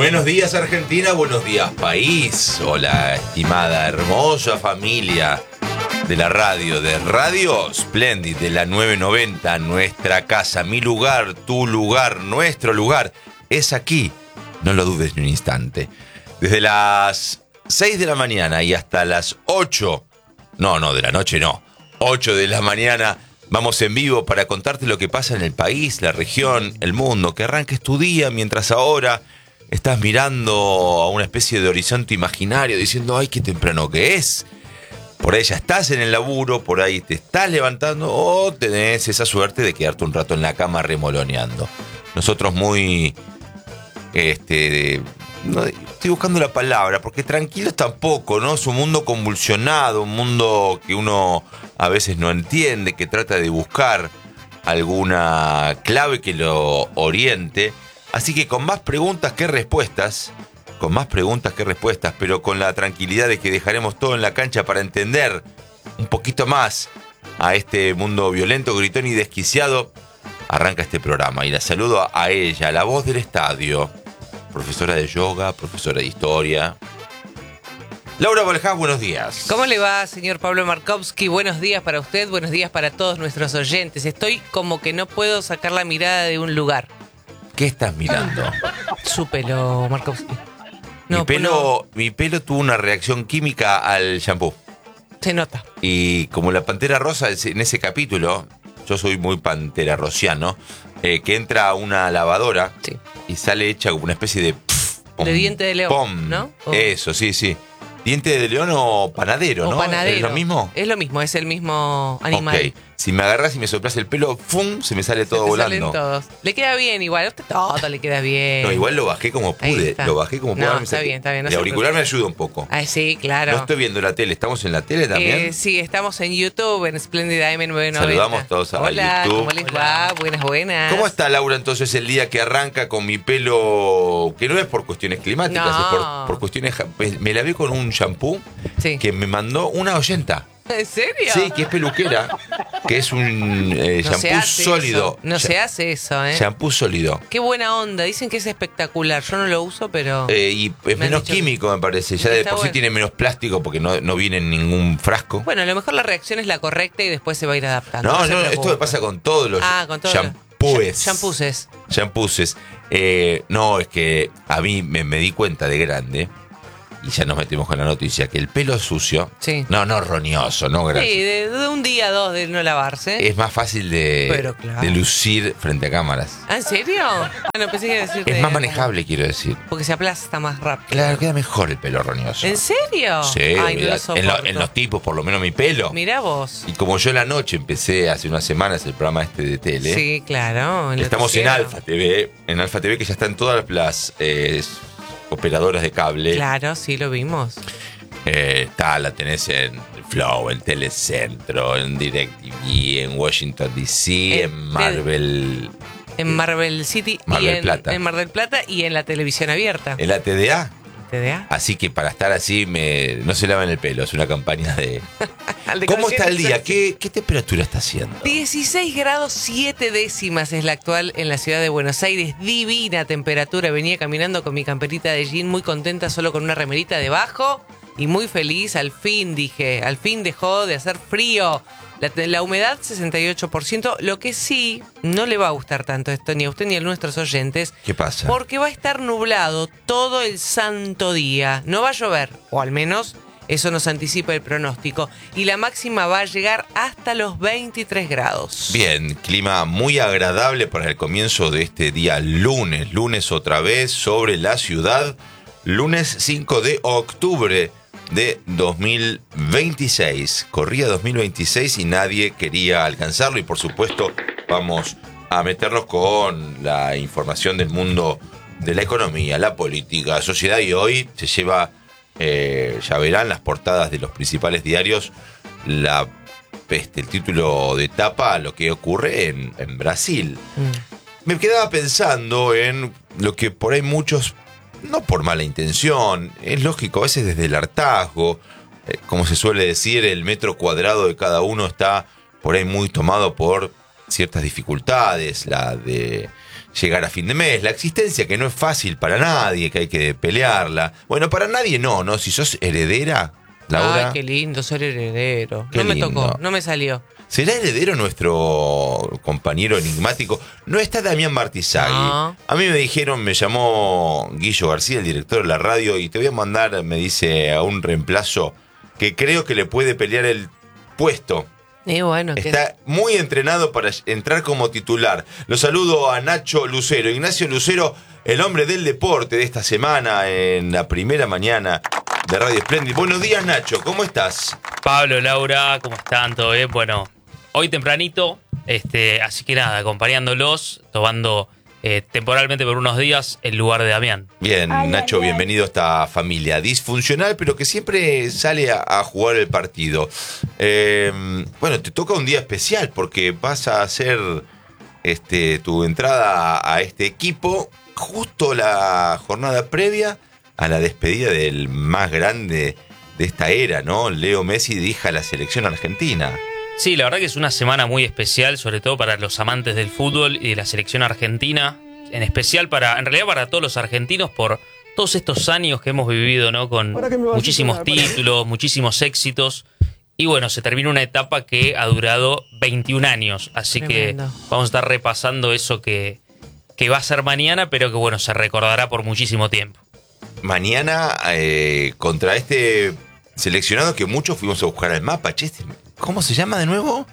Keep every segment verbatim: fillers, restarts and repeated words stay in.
Buenos días Argentina, buenos días país. Hola estimada, hermosa familia de la radio, de Radio Splendid, de la nueve noventa, nuestra casa, mi lugar, tu lugar, nuestro lugar, es aquí, no lo dudes ni un instante. Desde las seis de la mañana y hasta las ocho, no, no, de la noche no, ocho de la mañana, vamos en vivo para contarte lo que pasa en el país, la región, el mundo, que arranques tu día mientras ahora estás mirando a una especie de horizonte imaginario diciendo, ay, qué temprano que es. Por ahí ya estás en el laburo, por ahí te estás levantando o tenés esa suerte de quedarte un rato en la cama remoloneando. Nosotros muy, este, no, estoy buscando la palabra, porque tranquilos tampoco, ¿no? Es un mundo convulsionado, un mundo que uno a veces no entiende, que trata de buscar alguna clave que lo oriente. Así que con más preguntas que respuestas, con más preguntas que respuestas, pero con la tranquilidad de que dejaremos todo en la cancha para entender un poquito más a este mundo violento, gritón y desquiciado, arranca este programa. Y la saludo a ella, la voz del estadio, profesora de yoga, profesora de historia. Laura Baljás, buenos días. ¿Cómo le va, señor Pablo Markovsky? Buenos días para usted, buenos días para todos nuestros oyentes. Estoy como que no puedo sacar la mirada de un lugar. ¿Qué estás mirando? Su pelo, Markovsky. No, mi, pelo, no. mi pelo tuvo una reacción química al shampoo. Se nota. Y como la Pantera Rosa, en ese capítulo, yo soy muy pantera rosiano, eh, que entra a una lavadora, sí, y sale hecha como una especie de... Pff, de um, diente de león, pom. ¿no? O... Eso, sí, sí. ¿Diente de león o panadero, o no? Panadero. ¿Es lo mismo? Es lo mismo, es el mismo animal. Ok. Si me agarras y me soplas el pelo, ¡fum!, se me sale todo se te volando. Salen todos. Le queda bien igual, a usted todo le queda bien. No, igual lo bajé como pude, lo bajé como pude. No, está bien, está bien. No el auricular me ayuda un poco. Ah, sí, claro. No estoy viendo la tele, ¿estamos en la tele también? Eh, sí, estamos en YouTube, en Splendid A M nueve noventa. Saludamos todos a Hola, YouTube. ¿cómo les va? Buenas, buenas. ¿Cómo está, Laura, entonces el día que arranca con mi pelo, que no es por cuestiones climáticas, no. es por, por cuestiones... Me lavé con un shampoo, sí, que me mandó una oyenta. ¿En serio? Sí, que es peluquera, que es un eh, no shampoo sólido. Eso. No ya, se hace eso, ¿eh? Shampoo sólido. Qué buena onda, dicen que es espectacular. Yo no lo uso, pero... Eh, y es menos químico, que... me parece. Ya de por bueno. sí tiene menos plástico porque no, no viene en ningún frasco. Bueno, a lo mejor la reacción es la correcta y después se va a ir adaptando. No, no, no esto me pasa con todos los ah, con todos shampoos. Shampooses. Shampooses. Eh, no, es que a mí me, me di cuenta de grande... Y ya nos metemos con la noticia, que el pelo sucio, sí, no, no roñoso, no grande. Sí, de, de un día a dos de no lavarse. Es más fácil de, Pero claro, de lucir frente a cámaras. ¿Ah, en serio? Bueno, pensé que decirte... Es más manejable, como, quiero decir. Porque se aplasta más rápido. Claro, queda mejor el pelo roñoso. ¿En serio? Sí, ay, mira, en, lo, en los tipos, por lo menos mi pelo. Mirá vos. Y como yo en la noche empecé hace unas semanas el programa este de tele. Sí, claro. Estamos en Alfa T V, en Alfa T V que ya está en todas las... Eh, operadoras de cable. Claro, sí, lo vimos. Eh, está, la tenés en Flow, en Telecentro, en DirecTV, en Washington D C, en, en Marvel... En Marvel City. Marvel y en, Plata. En Mar del Plata y en la televisión abierta. En la T D A. T D A. Así que para estar así, me, no se lavan el pelo, es una campaña de... ¿Cómo está el día? ¿Qué, ¿Qué temperatura está haciendo? dieciséis grados siete décimas es la actual en la ciudad de Buenos Aires. Divina temperatura. Venía caminando con mi camperita de jean, muy contenta, solo con una remerita debajo. Y muy feliz, al fin, dije, al fin dejó de hacer frío. La, la humedad, sesenta y ocho por ciento. Lo que sí, no le va a gustar tanto esto, ni a usted ni a nuestros oyentes. ¿Qué pasa? Porque va a estar nublado todo el santo día. No va a llover, o al menos... eso nos anticipa el pronóstico. Y la máxima va a llegar hasta los veintitrés grados. Bien, clima muy agradable para el comienzo de este día lunes. Lunes otra vez sobre la ciudad. Lunes cinco de octubre de dos mil veintiséis. Corría dos mil veintiséis y nadie quería alcanzarlo. Y por supuesto vamos a meternos con la información del mundo de la economía, la política, la sociedad. Y hoy se lleva... Eh, ya verán las portadas de los principales diarios, la este, el título de tapa, lo que ocurre en, en Brasil. Mm. Me quedaba pensando en lo que por ahí muchos, no por mala intención, es lógico, a veces desde el hartazgo, eh, como se suele decir, el metro cuadrado de cada uno está por ahí muy tomado por ciertas dificultades, la de llegar a fin de mes, la existencia que no es fácil para nadie, que hay que pelearla. Bueno, para nadie no, ¿no? Si sos heredera, Laura. Ay, qué lindo ser heredero. Qué no me lindo. tocó, no me salió. ¿Será heredero nuestro compañero enigmático? No está Damián Martizagui. No. A mí me dijeron, me llamó Guillo García, el director de la radio, y te voy a mandar, me dice, a un reemplazo que creo que le puede pelear el puesto. Y bueno, que Está muy entrenado para entrar como titular. Lo saludo a Nacho Lucero. Ignacio Lucero, el hombre del deporte de esta semana en la primera mañana de Radio Splendid. Buenos días, Nacho, ¿cómo estás? Pablo, Laura, ¿cómo están? ¿Todo bien? Bueno, hoy tempranito, este, así que nada, acompañándolos, tomando eh, temporalmente por unos días el lugar de Damián. Bien, Ay, Nacho, ay, ay. bienvenido a esta familia disfuncional, pero que siempre sale a, a jugar el partido. Eh, bueno, te toca un día especial porque vas a hacer este, tu entrada a, a este equipo justo la jornada previa a la despedida del más grande de esta era, ¿no? Leo Messi deja la selección argentina. Sí, la verdad que es una semana muy especial, sobre todo para los amantes del fútbol y de la selección argentina, en especial para, en realidad para todos los argentinos por todos estos años que hemos vivido, ¿no? Con muchísimos títulos, muchísimos éxitos. Y bueno, se termina una etapa que ha durado veintiún años, así Tremendo. que vamos a estar repasando eso que, que va a ser mañana, pero que bueno, se recordará por muchísimo tiempo. Mañana eh, contra este seleccionado que muchos fuimos a buscar al mapa. Che, este- ¿cómo se llama de nuevo?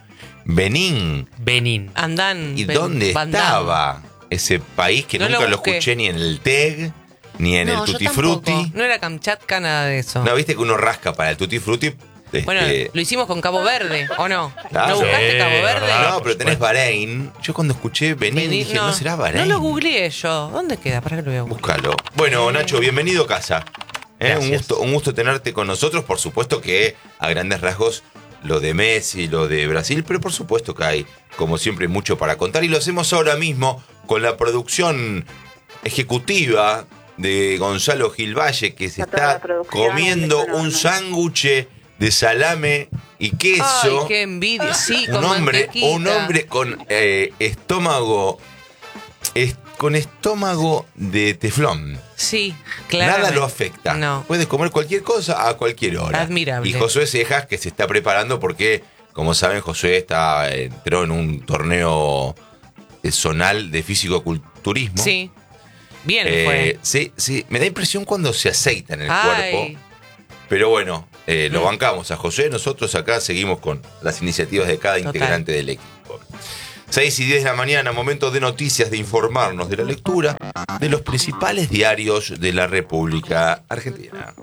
Benín. Benín. andan. ¿Y ven- dónde Van Damme. estaba ese país que No nunca lo lo busqué. escuché ni en el T E G, ni en No, el yo Tutti tampoco. Frutti? No era Kamchatka, nada de eso. No, viste que uno rasca para el Tutti Frutti. Este, Bueno, lo hicimos con Cabo Verde, ¿o no? Claro. ¿No buscaste Sí, Cabo Verde? verdad. no, por pero tenés supuesto. Bahrein. Yo cuando escuché Benín Vení- dije, ¿no, será Bahrein? No lo googleé yo. ¿Dónde queda? Para que lo voy a buscar. Búscalo. Bueno, Nacho, bienvenido a casa. ¿Eh? Un, Gracias. gusto, un gusto tenerte con nosotros. Por supuesto que a grandes rasgos lo de Messi, lo de Brasil, pero por supuesto que hay, como siempre, mucho para contar. Y lo hacemos ahora mismo con la producción ejecutiva de Gonzalo Gilvalle, que se A toda la está producción, comiendo eso no, un no. sándwich de salame y Ay, queso. qué envidia. Sí, un con hombre, mantequita. un hombre con eh, estómago, es- con estómago de teflón. Sí, claro. Nada lo afecta. No. Puedes comer cualquier cosa a cualquier hora. Admirable. Y Josué Cejas, que se está preparando porque, como saben, Josué está, entró en un torneo eh, zonal de físico-culturismo. Sí. Bien Eh, fue. sí, sí. Me da impresión cuando se aceita en el Ay. cuerpo. Pero bueno, eh, lo Mm. bancamos a José. Nosotros acá seguimos con las iniciativas de cada Total. integrante del equipo. seis y diez de la mañana, momento de noticias, de informarnos de la lectura de los principales diarios de la República Argentina.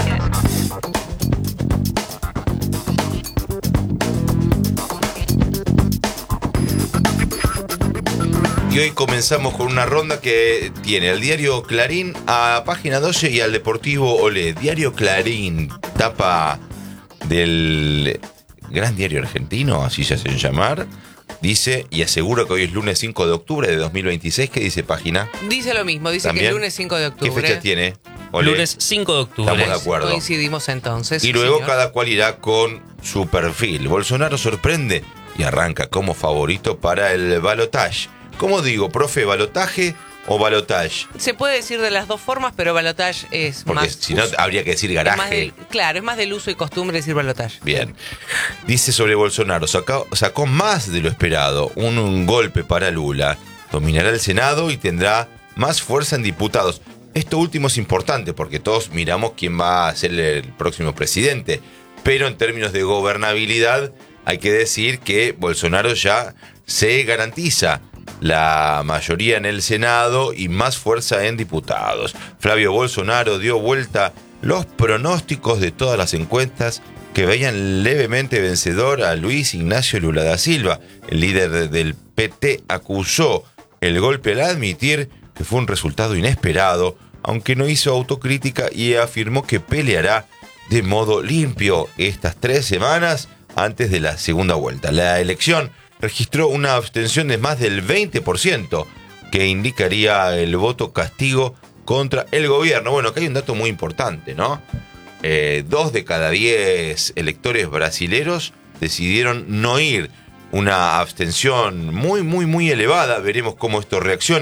Y hoy comenzamos con una ronda que tiene al diario Clarín a página doce y al Deportivo Olé. Diario Clarín, tapa del gran diario argentino, así se hacen llamar, dice y asegura que hoy es lunes cinco de octubre de dos mil veintiséis. ¿Qué dice página? Dice lo mismo, dice que ¿También? el lunes cinco de octubre. ¿Qué fecha tiene? Olé. Lunes cinco de octubre. Estamos de acuerdo. Coincidimos entonces. Y luego señor. cada cual irá con su perfil. Bolsonaro sorprende y arranca como favorito para el balotaje. ¿Cómo digo, profe, balotaje o balotaje? Se puede decir de las dos formas, pero balotage es Porque más. si no, uso- habría que decir es más garaje. del- claro, es más del uso y costumbre decir balotage. Bien. Dice sobre Bolsonaro, sacó, sacó más de lo esperado. Un, un golpe para Lula. Dominará el Senado y tendrá más fuerza en diputados. Esto último es importante porque todos miramos quién va a ser el próximo presidente. Pero en términos de gobernabilidad, hay que decir que Bolsonaro ya se garantiza la mayoría en el Senado y más fuerza en diputados. Flavio Bolsonaro dio vuelta los pronósticos de todas las encuestas que veían levemente vencedor a Luis Ignacio Lula da Silva. El líder del P T acusó el golpe al admitir que fue un resultado inesperado, aunque no hizo autocrítica y afirmó que peleará de modo limpio estas tres semanas antes de la segunda vuelta. La elección registró una abstención de más del veinte por ciento, que indicaría el voto castigo contra el gobierno. Bueno, acá hay un dato muy importante, ¿no? Eh, dos de cada diez electores brasileros decidieron no ir. Una abstención muy, muy, muy elevada. Veremos cómo esto reacciona.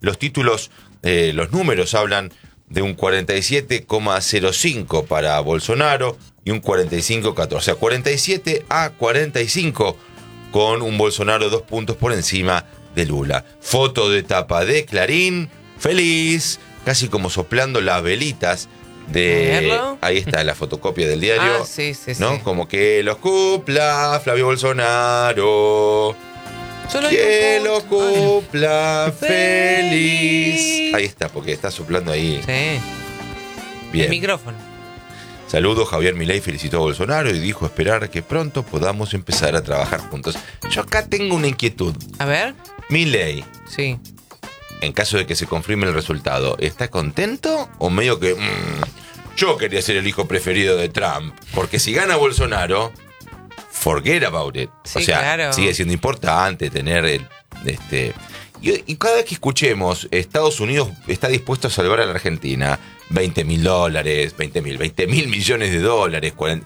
los títulos, eh, los números hablan de un cuarenta y siete coma cero cinco para Bolsonaro y un cuarenta y cinco coma catorce. O sea, cuarenta y siete a cuarenta y cinco con un Bolsonaro dos puntos por encima de Lula. Foto de tapa de Clarín, feliz, casi como soplando las velitas de... Ahí está la fotocopia del diario. Ah, sí, sí, ¿no? sí. Como que los cumpla Flavio Bolsonaro. Solo Que un lo punto. cumpla feliz. Ahí está, porque está soplando ahí. Sí. Bien. El micrófono. Saludos, Javier Milei felicitó a Bolsonaro y dijo esperar que pronto podamos empezar a trabajar juntos. Yo acá tengo una inquietud. A ver. Milei, Sí. en caso de que se confirme el resultado, ¿está contento o medio que mmm, yo quería ser el hijo preferido de Trump? Porque si gana Bolsonaro, forget about it. Sí, o sea, claro. sigue siendo importante tener el este y, y cada vez que escuchemos Estados Unidos está dispuesto a salvar a la Argentina, veinte mil dólares, veinte mil, veinte mil millones de dólares, cuarenta,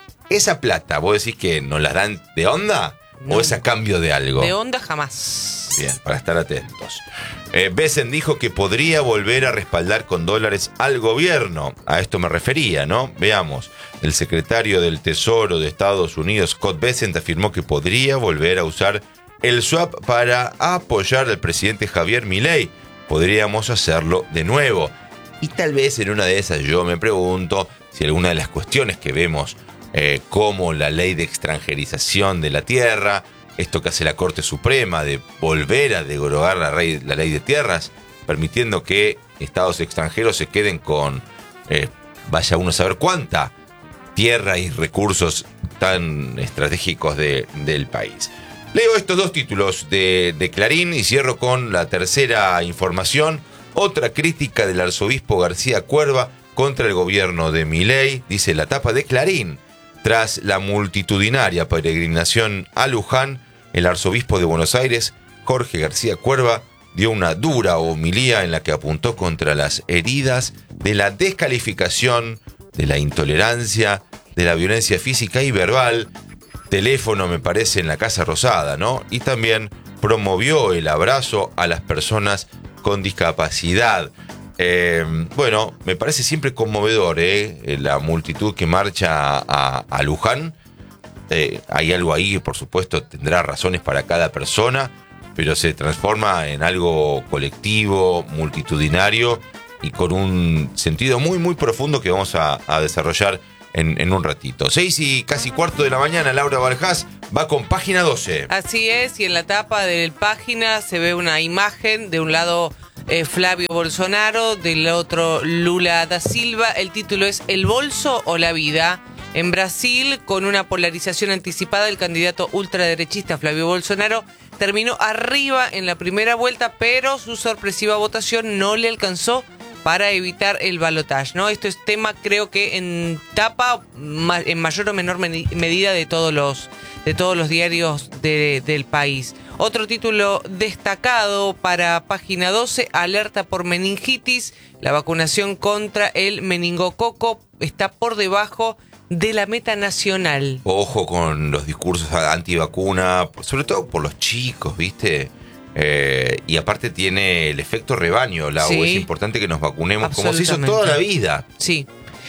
esa plata, ¿vos decís que nos la dan de onda? No. ¿O es a cambio de algo? De onda jamás. Bien, para estar atentos. Eh, Besen dijo que podría volver a respaldar con dólares al gobierno. A esto me refería, ¿no? Veamos. El secretario del Tesoro de Estados Unidos, Scott Bessent, afirmó que podría volver a usar el swap para apoyar al presidente Javier Milei. Podríamos hacerlo de nuevo. Y tal vez en una de esas yo me pregunto si alguna de las cuestiones que vemos, eh, como la ley de extranjerización de la tierra, esto que hace la Corte Suprema de volver a derogar la, rey, la ley de tierras, permitiendo que estados extranjeros se queden con, eh, vaya uno a saber cuánta tierra y recursos tan estratégicos de, del país. Leo estos dos títulos de, de Clarín y cierro con la tercera información. Otra crítica del arzobispo García Cuerva contra el gobierno de Milei, dice la tapa de Clarín. Tras la multitudinaria peregrinación a Luján, el arzobispo de Buenos Aires, Jorge García Cuerva, dio una dura homilía en la que apuntó contra las heridas de la descalificación, de la intolerancia, de la violencia física y verbal. Teléfono, me parece, en la Casa Rosada, ¿no? Y también promovió el abrazo a las personas con discapacidad. Eh, bueno, me parece siempre conmovedor, ¿eh? La multitud que marcha a, a Luján. Eh, hay algo ahí que, por supuesto, tendrá razones para cada persona, pero se transforma en algo colectivo, multitudinario y con un sentido muy, muy profundo que vamos a, a desarrollar En, en un ratito. Seis y casi cuarto de la mañana, Laura Baljás va con Página doce. Así es, y en la tapa de página se ve una imagen, de un lado eh, Flavio Bolsonaro, del otro Lula da Silva. El título es ¿El bolso o la vida? En Brasil, con una polarización anticipada, el candidato ultraderechista Flavio Bolsonaro terminó arriba en la primera vuelta, pero su sorpresiva votación no le alcanzó para evitar el balotaje, ¿no? Esto es tema, creo que en tapa ma- en mayor o menor medi- medida de todos los de todos los diarios de, del país. Otro título destacado para Página doce, alerta por meningitis. La vacunación contra el meningococo está por debajo de la meta nacional. Ojo con los discursos antivacuna, sobre todo por los chicos, ¿viste? Eh, y aparte tiene el efecto rebaño, Lau. Sí. Es importante que nos vacunemos como se hizo Absolutamente. toda la vida. Sí.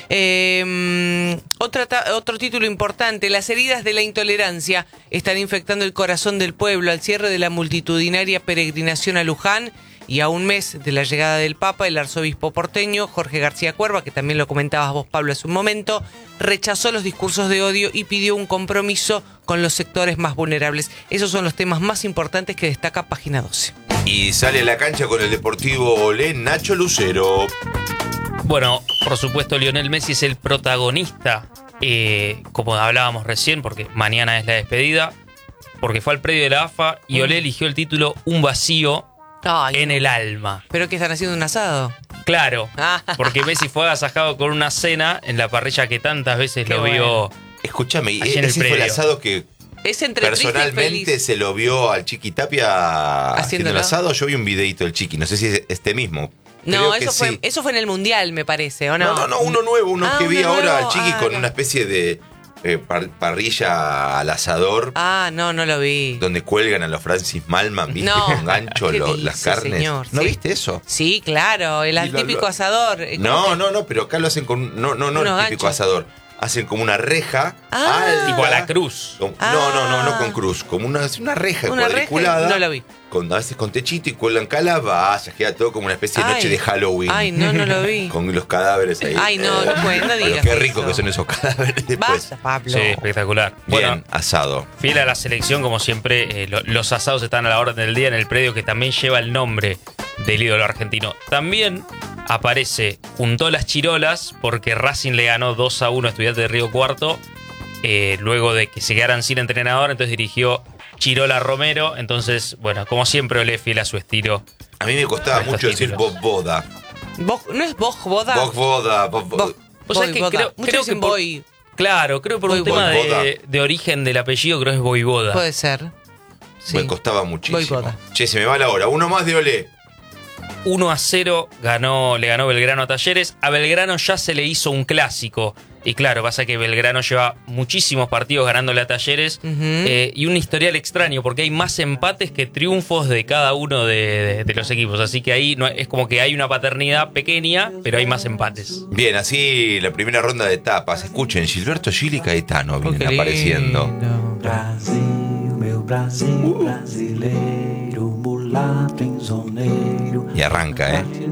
Eh, otra ta- otro título importante, las heridas de la intolerancia están infectando el corazón del pueblo. Al cierre de la multitudinaria peregrinación a Luján y a un mes de la llegada del Papa, el arzobispo porteño, Jorge García Cuerva, que también lo comentabas vos, Pablo, hace un momento, rechazó los discursos de odio y pidió un compromiso con los sectores más vulnerables. Esos son los temas más importantes que destaca Página doce. Y sale a la cancha con el Deportivo Olé Nacho Lucero. Bueno, por supuesto, Lionel Messi es el protagonista, eh, como hablábamos recién, porque mañana es la despedida, porque fue al predio de la A F A y Olé eligió el título Un vacío Ay, en el alma. ¿pero qué están haciendo, un asado? Claro, Ah. porque Messi fue agasajado con una cena en la parrilla que tantas veces Qué lo bueno. vio. Escúchame, Allí en el ese fue el predio. asado que Es entre triste y personalmente feliz. se lo vio al Chiqui Tapia haciendo Haciéndolo. el asado. Yo vi un videito del Chiqui, no sé si es este mismo. No, Creo que eso fue, sí. eso fue en el Mundial, me parece, ¿o no? No, no, no, uno nuevo, uno Ah, que vi uno ahora nuevo. al Chiqui Ah, con no. una especie de eh, par- parrilla al asador. Ah, no, no lo vi. Donde cuelgan a los Francis Malman, ¿viste? No. Con gancho ¿Qué lo- dice, las carnes. señor? ¿No Sí. viste eso? Sí, claro, el Y lo- típico lo- asador. eh, ¿cómo No, que? no, no, pero acá lo hacen con. No, no, no Unos el típico ganchos. asador. Hacen como una reja. Ah. alta. Tipo a la cruz. Como- Ah. No, no, no, no con cruz. Como una, una reja Una reja, cuadriculada. no la vi. Con, a veces con techito y cuelgan calabazas. Queda todo como una especie de Ay. noche de Halloween. Ay, no, no lo vi. Con los cadáveres ahí. Ay, no, no puede, no Pero digas qué rico eso. que son esos cadáveres después. Basta, Pablo. Sí, espectacular. Bien, Bueno, asado. fiel a la selección, como siempre, eh, lo- los asados están a la orden del día en el predio que también lleva el nombre del ídolo argentino. También aparece junto a las chirolas porque Racing le ganó dos a uno a Estudiantes de Río Cuarto. Eh, luego de que se quedaran sin entrenador, entonces dirigió Chirola Romero. Entonces, bueno, como siempre, Olé fiel a su estilo. A mí me costaba Estos mucho decir títulos. Bob Boda. Vos- ¿No es vos, Boda? Bob Boda, Bob Boda. Vos- Vos sabés Voy, que Boda. creo- Muchos creo dicen que por- voy. Claro, creo que por un Voivoda. tema Voivoda. de, de origen del apellido, creo que es Voivoda. Puede ser. Sí. Me costaba muchísimo. Voivoda. Che, se me va la hora. Uno más de Olé. uno a cero ganó, le ganó Belgrano a Talleres. A Belgrano ya se le hizo un clásico. Y claro, pasa que Belgrano lleva muchísimos partidos ganándole a Talleres. Ujú. eh, y un historial extraño, porque hay más empates que triunfos de cada uno de, de- de los equipos. Así que ahí no, es como que hay una paternidad pequeña, pero hay más empates. Bien, así la primera ronda de etapas. Escuchen, Gilberto Gil y Caetano vienen Oh, qué apareciendo. lindo. Brasil, meu Brasil brasileiro, mulato insoneiro. Y arranca, ¿eh?